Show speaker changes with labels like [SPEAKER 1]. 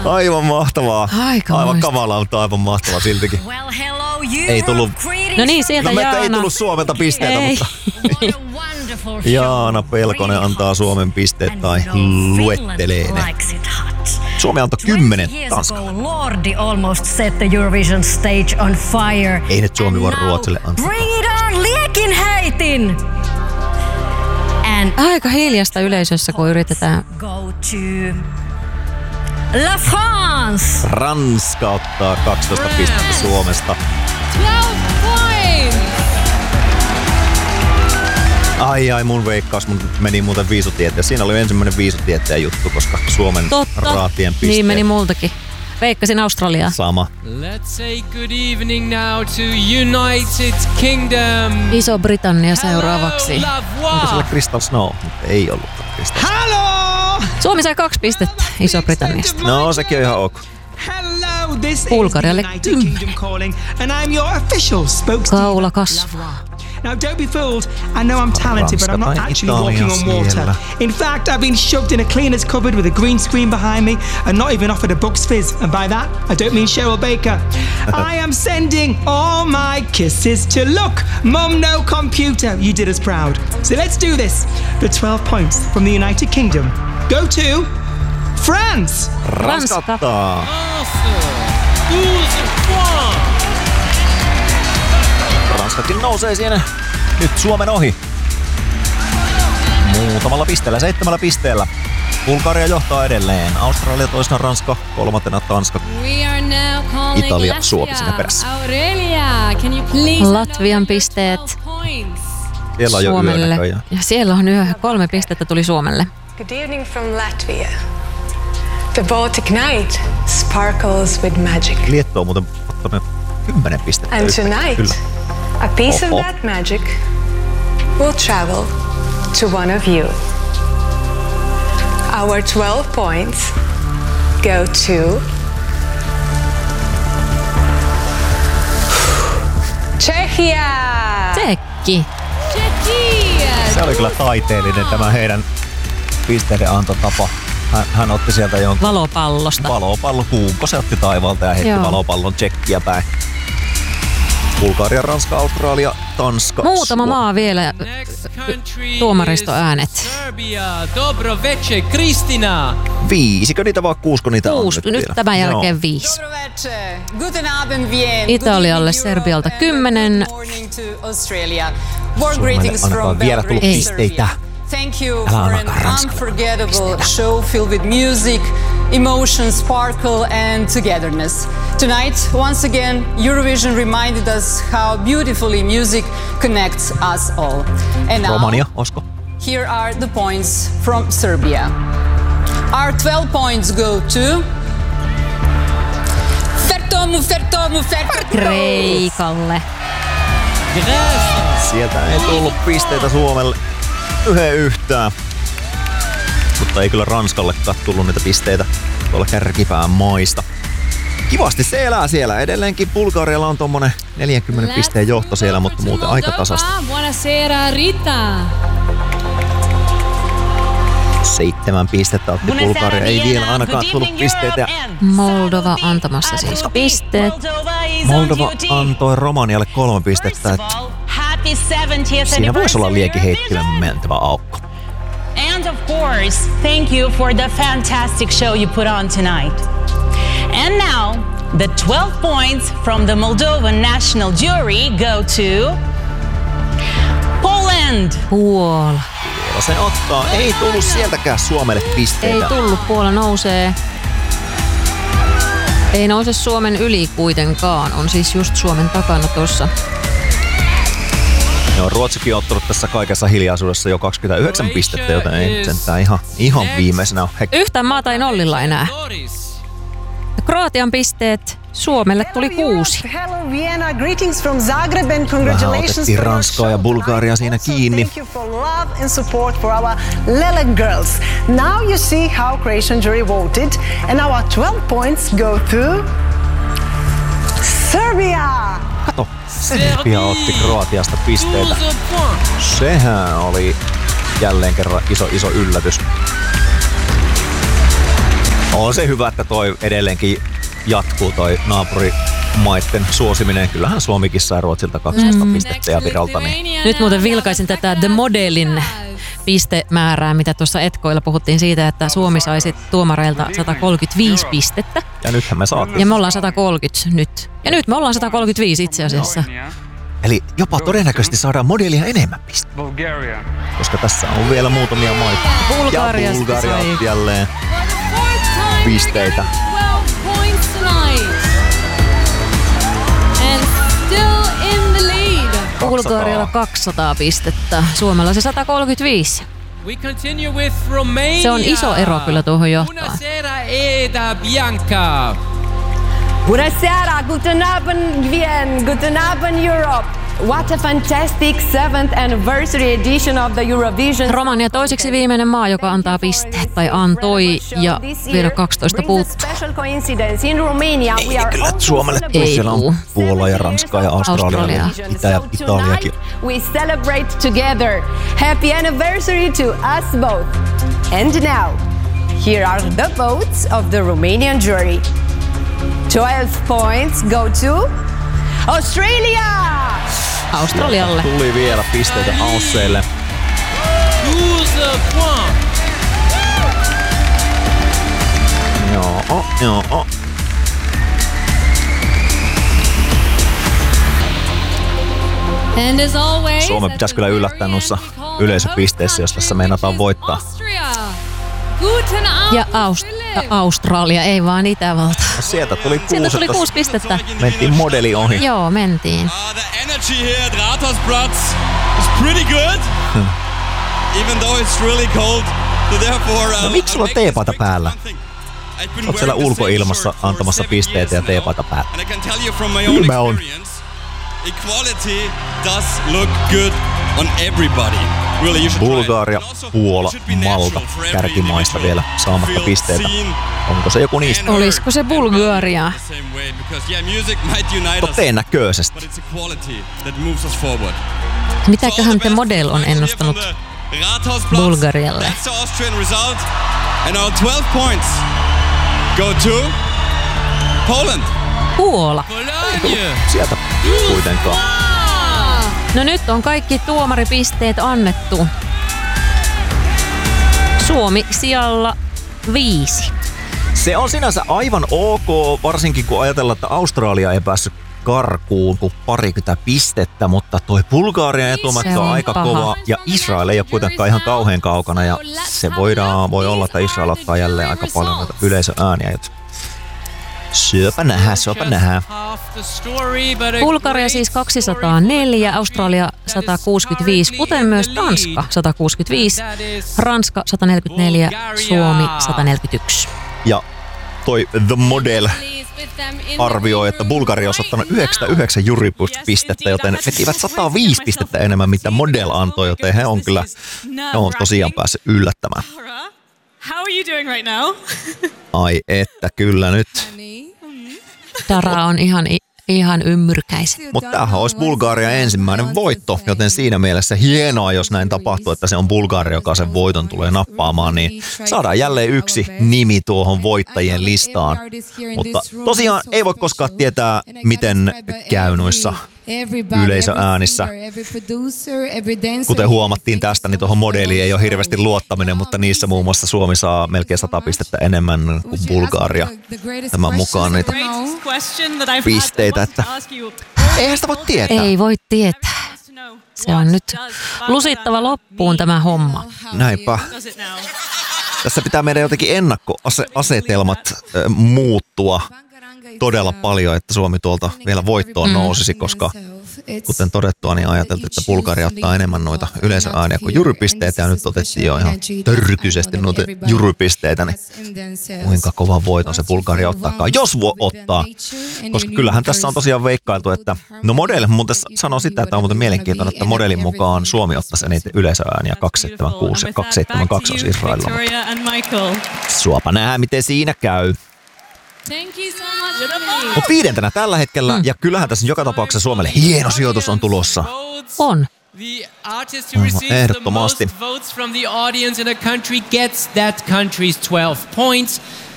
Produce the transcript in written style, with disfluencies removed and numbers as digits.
[SPEAKER 1] Aivan mahtavaa. Aivan kamalaa, mutta aivan mahtavaa siltikin. Ei tullut...
[SPEAKER 2] No niin, sieltä Jaana.
[SPEAKER 1] Ei tullut Suomelta pisteitä, mutta... Jaana Pelkonen antaa Suomen pisteet tai luettelee ne. Suomi antoi 10 Tanskalle. Ei nyt Suomi voi Ruotsille antaa.
[SPEAKER 3] Bring it on, liekin heitin!
[SPEAKER 2] Aika hiljasta yleisössä, kun yritetään.
[SPEAKER 3] Go to La France!
[SPEAKER 1] Ranska ottaa 12 pistettä Suomesta.
[SPEAKER 2] 12 points!
[SPEAKER 1] Ai, mun veikkaus meni muuten viisutieteen. Siinä oli ensimmäinen viisutieteen juttu, koska Suomen raatien pisteet.
[SPEAKER 2] Niin meni multakin. Veikkasin Australiaa.
[SPEAKER 1] Sama.
[SPEAKER 4] Let's say good evening now to United Kingdom.
[SPEAKER 2] Iso-Britannia seuraavaksi.
[SPEAKER 1] Onko siellä Crystal Snow? Mutta ei ollutkaan Crystal Snow.
[SPEAKER 4] Hello!
[SPEAKER 2] Suomi sai 2 pistettä Iso-Britanniasta.
[SPEAKER 1] No, sekin on ihan ok.
[SPEAKER 5] Hello, this
[SPEAKER 2] Bulgarialle
[SPEAKER 5] is the United Kingdom calling, and I'm your official spokesman.
[SPEAKER 2] Kaula kasvaa.
[SPEAKER 5] Now, don't be fooled. I know I'm talented, but I'm not actually walking on water. In fact, I've been shoved in a cleaner's cupboard with a green screen behind me and not even offered a Bucks Fizz. And by that, I don't mean Cheryl Baker. I am sending all my kisses to look. Mum, no computer. You did us proud. So let's do this. The 12 points from the United Kingdom go to France.
[SPEAKER 1] Ranska. Ranskakin nousee siinä nyt Suomen ohi. Muutamalla pisteellä, 7 pisteellä. Bulgaria johtaa edelleen. Australia toisena, Ranska kolmantena, Tanska. Italia, Suomi siinä perässä.
[SPEAKER 2] Latvian pisteet
[SPEAKER 1] siellä on
[SPEAKER 2] Suomelle.
[SPEAKER 1] Jo
[SPEAKER 2] ja siellä on yö. 3 pistettä tuli Suomelle.
[SPEAKER 6] Good evening from Latvia. The Baltic night sparkles with magic.
[SPEAKER 1] Liettua on muuten ottanut 10 pistettä.
[SPEAKER 6] And tonight,
[SPEAKER 1] Kyllä.
[SPEAKER 6] a piece of that magic will travel to one of you. Our 12 points go to Czechia.
[SPEAKER 2] Tsekki.
[SPEAKER 1] Se oli kyllä taiteellinen tämä heidän pisteiden antotapa. Hän otti sieltä jonkun
[SPEAKER 2] Valopallosta.
[SPEAKER 1] Valopallokuunko se otti taivaalta ja heitti valopallon Tsekkiä päin. Bulgaria, Ranska, Australia, Tanska.
[SPEAKER 2] Muutama maa vielä. Tuomaristoäänet.
[SPEAKER 4] Serbia, Dobroveče, Kristina.
[SPEAKER 1] 5, niitä vaan 6, niitä
[SPEAKER 2] 6, nyt tämän jälkeen 5. Italialle, Serbialta 10.
[SPEAKER 1] Suomelle ainakaan vielä tullut pisteitä.
[SPEAKER 7] Thank you for an unforgettable show filled with music, emotion, sparkle and togetherness. Tonight, once again, Eurovision reminded us how beautifully music connects us all. And now,
[SPEAKER 1] Romania, Osko.
[SPEAKER 7] Here are the points from Serbia. Our 12 points go to Fertomu.
[SPEAKER 2] Kreikalle.
[SPEAKER 1] Sieltä ei tullut pisteitä Suomelle yhtään. Mutta ei kyllä Ranskallekaan tullut niitä pisteitä tuolla kärkipään maista. Kivasti se elää siellä. Edelleenkin Bulgarialla on tommonen 40 pisteen johto siellä, mutta muuten aika tasasta.
[SPEAKER 2] Buonasera, Rita.
[SPEAKER 1] 7 pistettä otti Bulgaria. Ei vielä ainakaan tullut pisteitä.
[SPEAKER 2] Moldova antamassa siis pisteet.
[SPEAKER 1] Moldova antoi Romanialle 3 pistettä. Siinä voisi olla liekin heittimen mentävä aukko.
[SPEAKER 8] And of course, thank you for the fantastic show you put on tonight. And now, the 12 points from the Moldovan National Jury go to Poland.
[SPEAKER 2] Puola.
[SPEAKER 1] Se ottaa. Ei tullut sieltäkään Suomelle pisteitä.
[SPEAKER 2] Ei tullut, Puola nousee. Ei nouse Suomen yli kuitenkaan. On siis just Suomen takana tuossa.
[SPEAKER 1] Joo, Ruotsikin on ottanut tässä kaikessa hiljaisuudessa jo 29 pistettä, joten ei sentään ihan viimeisenä ole.
[SPEAKER 2] Yhtään maata ei nollilla enää. Kroatian pisteet Suomelle tuli 6.
[SPEAKER 6] Hello Vienna, greetings from Zagreb and congratulations.
[SPEAKER 1] Otettiin Ranskaa ja Bulgaria siinä kiinni.
[SPEAKER 6] Thank you for love and support for our Lele girls. Now you see how Croatian jury voted and our 12 points go to Serbia.
[SPEAKER 1] Kato, Serbia otti Kroatiasta pisteitä. Sehän oli jälleen kerran iso yllätys. On se hyvä, että toi edelleenkin jatkuu toi naapurimaitten suosiminen. Kyllähän Suomikin sai Ruotsilta 12 pistettä ja Viralta. Niin.
[SPEAKER 2] Nyt muuten vilkaisin tätä The Modelin pistemäärää, mitä tuossa etkoilla puhuttiin siitä, että Suomi saisi tuomareilta 135 pistettä.
[SPEAKER 1] Ja nythän me saatiin.
[SPEAKER 2] Ja me ollaan 130 nyt. Ja nyt me ollaan 135 itse asiassa.
[SPEAKER 1] Eli jopa todennäköisesti saadaan Modelia enemmän pistettä. Koska tässä on vielä muutamia maita.
[SPEAKER 2] Bulgaria
[SPEAKER 1] jälleen pisteitä.
[SPEAKER 2] Bulgarialla 200 pistettä, Suomella se 135. Se on iso ero kyllä tuohon johtaan.
[SPEAKER 9] Buonasera, guten Abend Wien, guten Abend Europe. What a fantastic 7th anniversary edition of the Eurovision.
[SPEAKER 2] Romania toiseksi viimeinen maa, joka antaa pisteet, tai antoi, ja vielä 12 puuttuu.
[SPEAKER 1] Ei kyllä Suomelle tule, siellä on Puola ja Ranska ja Australia ja Italiakin.
[SPEAKER 9] We celebrate together. Happy anniversary to us both. And now, here are the votes of the Romanian jury. 12 points go to Australia!
[SPEAKER 2] Australialle.
[SPEAKER 1] Tuli vielä pisteitä Ausseille.
[SPEAKER 4] 12 points.
[SPEAKER 1] Joo.
[SPEAKER 3] And as always,
[SPEAKER 1] Suomen pitäisi kyllä yllättää noissa yleisöpisteissä, jos tässä meinataan voittaa.
[SPEAKER 2] Ja Australia, ei vaan Itävalta.
[SPEAKER 1] Sieltä tuli
[SPEAKER 2] 6 pistettä.
[SPEAKER 1] Mentiin Modeli ohi.
[SPEAKER 2] Joo, mentiin.
[SPEAKER 10] The energy here at Rathausplatz is pretty good. Even though it's really cold. So therefore,
[SPEAKER 1] no miksi sulla on teepaita päällä? Oot siellä ulkoilmassa antamassa pisteitä ja teepaita päällä. Kylmä on.
[SPEAKER 10] Equality does look good on everybody. Really, you should
[SPEAKER 1] Bulgaria, Puola, Malta, kärkimaista vielä saamatta pisteitä. Onko se joku niistä?
[SPEAKER 2] Olisiko se Bulgaria?
[SPEAKER 1] Todennäköisesti.
[SPEAKER 2] Mitäköhän The Model on ennustanut Bulgarialle?
[SPEAKER 10] And our 12 points go to Poland.
[SPEAKER 2] Puola.
[SPEAKER 1] Sieltä kuitenkaan.
[SPEAKER 2] No nyt on kaikki tuomaripisteet annettu. Suomi sijalla 5.
[SPEAKER 1] Se on sinänsä aivan ok, varsinkin kun ajatellaan, että Australia ei päässyt karkuun kuin 20 pistettä, mutta toi Bulgarian etumatka on aika kova ja Israel ei ole kuitenkaan ihan kauhean kaukana ja se voi olla, että Israel ottaa jälleen aika paljon noita yleisöääniä. Syöpä nähdään.
[SPEAKER 2] Bulgaria siis 204, Australia 165, kuten myös Tanska 165, Ranska 144, Suomi 141.
[SPEAKER 1] Ja toi The Model arvioi, että Bulgaria on ottanut 99 juripistettä, joten vetivät 105 pistettä enemmän, mitä Model antoi, joten he on tosiaan päässyt yllättämään.
[SPEAKER 11] How are you doing right now?
[SPEAKER 1] Ai että, kyllä nyt.
[SPEAKER 2] Dara on ihan ymmyrkäisen.
[SPEAKER 1] Mutta tämähän olisi Bulgarian ensimmäinen voitto, joten siinä mielessä hienoa, jos näin tapahtuu, että se on Bulgaria, joka sen voiton tulee nappaamaan, niin saadaan jälleen yksi nimi tuohon voittajien listaan. Mutta tosiaan ei voi koskaan tietää, miten käy noissa yleisöäänissä. Kuten huomattiin tästä, niin tuohon Modeliin ei ole hirveästi luottaminen, mutta niissä muun muassa Suomi saa melkein 100 pistettä enemmän kuin Bulgaria. Tämän mukaan niitä pisteitä, että eihän sitä voi tietää.
[SPEAKER 2] Ei voi tietää. Se on nyt lusittava loppuun tämä homma.
[SPEAKER 1] Näinpä. Tässä pitää meidän jotenkin ennakkoasetelmat muuttua todella paljon, että Suomi tuolta vielä voittoon nousisi, koska kuten todettua, niin ajateltiin, että Bulgaria ottaa enemmän noita yleisöääniä kuin jurypisteitä, ja nyt otettiin jo ihan törkyisesti noita jurypisteitä, niin kuinka kovan voiton se Bulgaria ottaakaan, jos voi ottaa. Koska kyllähän tässä on tosiaan veikkailtu, että no Model muuten sanoo sitä, että on muuten mielenkiintoinen, että Modelin mukaan Suomi ottaisi eniten yleisöääniä 276 ja 272 olisi Israelilla. Suopa nähdään, miten siinä käy. Mutta 5. tällä hetkellä, ja kyllähän tässä joka tapauksessa Suomelle hieno sijoitus on tulossa.
[SPEAKER 2] On.
[SPEAKER 1] Ehdottomasti.